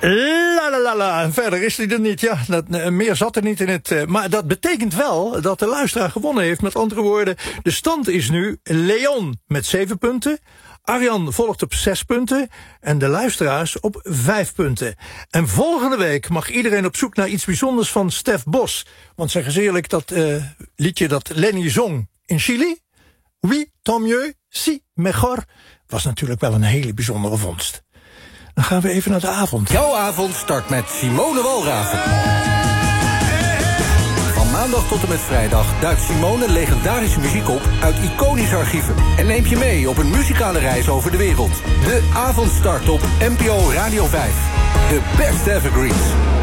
La la la la. En verder is hij er niet. Ja, meer zat er niet in het. Maar dat betekent wel dat de luisteraar gewonnen heeft. Met andere woorden, de stand is nu Leon met 7 punten. Arjan volgt op 6 punten. En de luisteraars op 5 punten. En volgende week mag iedereen op zoek naar iets bijzonders van Stef Bos. Want zeg eens eerlijk, dat liedje dat Lenny zong in Chili. Oui, tant mieux, si, mejor. Was natuurlijk wel een hele bijzondere vondst. Dan gaan we even naar de avond. Jouw avond start met Simone Walraven. Van maandag tot en met vrijdag duikt Simone legendarische muziek op uit iconische archieven. En neemt je mee op een muzikale reis over de wereld. De avond start op NPO Radio 5. De beste evergreens.